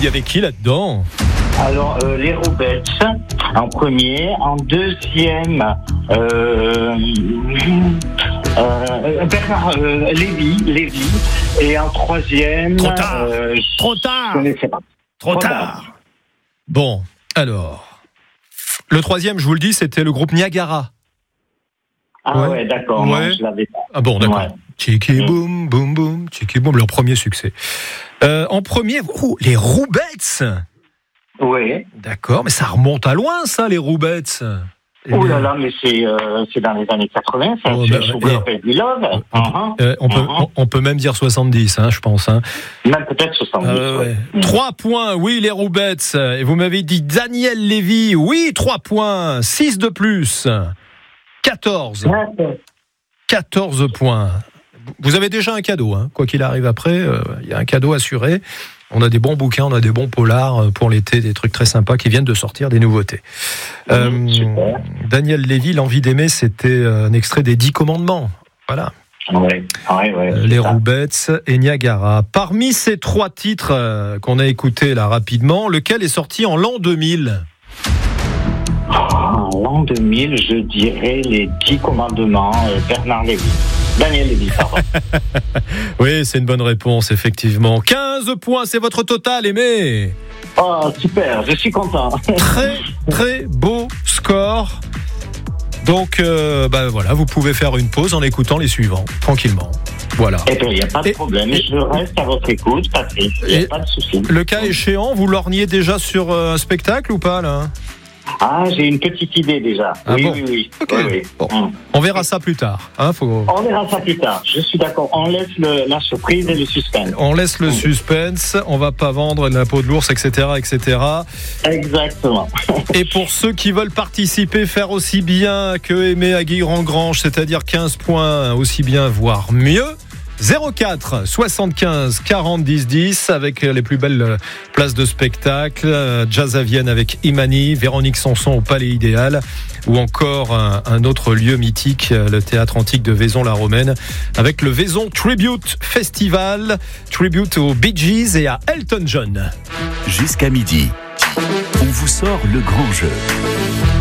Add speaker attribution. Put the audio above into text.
Speaker 1: il y avait qui là-dedans?
Speaker 2: Alors, les Roubettes en premier, en deuxième, Bernard Lévy, et en troisième...
Speaker 1: Trop tard. Trop tard.
Speaker 2: Je ne sais pas.
Speaker 1: Trop tard. Bon, alors, le troisième, je vous le dis, c'était le groupe Niagara.
Speaker 2: Ah ouais, d'accord,
Speaker 1: Ouais.
Speaker 2: non, je l'avais pas.
Speaker 1: Ah bon, d'accord.
Speaker 2: Ouais.
Speaker 1: Tiki boum, boum, boum, tiki boum, leur premier succès. En premier, les Roubettes.
Speaker 2: Oui.
Speaker 1: D'accord, mais ça remonte à loin, ça, les Roubettes.
Speaker 2: Oh là là, mais c'est dans les années 80, ça,
Speaker 1: Oh,
Speaker 2: c'est
Speaker 1: bah,
Speaker 2: Sugar Baby Love.
Speaker 1: On peut même dire 70, je pense.
Speaker 2: Même peut-être 70.
Speaker 1: Ouais. 3 points, oui, les Roubettes. Et vous m'avez dit Daniel Lévy, oui, 3 points, 6 de plus. 14. 14 points. Vous avez déjà un cadeau, quoi qu'il arrive après, il y a un cadeau assuré. On a des bons bouquins, on a des bons polars pour l'été, des trucs très sympas qui viennent de sortir, des nouveautés. Daniel Lévy, L'envie d'aimer, c'était un extrait des 10 commandements. Voilà.
Speaker 2: Ouais,
Speaker 1: les Roubettes et Niagara. Parmi ces 3 titres qu'on a écoutés là rapidement, lequel est sorti en l'an 2000 ?
Speaker 2: En l'an 2000, je dirais les 10 commandements, Bernard Lévy. Daniel Lévy, pardon.
Speaker 1: Oui, c'est une bonne réponse, effectivement. 15 points, c'est votre total, Aimé.
Speaker 2: Oh, super, je suis content.
Speaker 1: Très, très beau score. Donc, voilà, vous pouvez faire une pause en écoutant les suivants, tranquillement. Voilà.
Speaker 2: Eh bien, il n'y a pas de problème. Je reste à votre écoute, Patrice. Il n'y a pas de souci.
Speaker 1: Le cas échéant, vous lorgnez déjà sur un spectacle ou pas, là ?
Speaker 2: Ah, j'ai une petite idée déjà.
Speaker 1: Ah
Speaker 2: oui,
Speaker 1: bon.
Speaker 2: oui.
Speaker 1: Okay.
Speaker 2: Oui.
Speaker 1: Bon. On verra ça plus tard.
Speaker 2: On verra ça plus tard. Je suis d'accord. On laisse la surprise et le suspense.
Speaker 1: On laisse le suspense. On va pas vendre la peau de l'ours, etc., etc.
Speaker 2: Exactement.
Speaker 1: Et pour ceux qui veulent participer, faire aussi bien que Aimé à Guilherand-Grange, c'est-à-dire 15 points, aussi bien, voire mieux. 04 75 40 10 10 avec les plus belles places de spectacle, Jazz à Vienne avec Imani, Véronique Sanson au Palais Idéal ou encore un autre lieu mythique, le théâtre antique de Vaison-la-Romaine avec le Vaison Tribute Festival, tribute aux Bee Gees et à Elton John.
Speaker 3: Jusqu'à midi, on vous sort le grand jeu.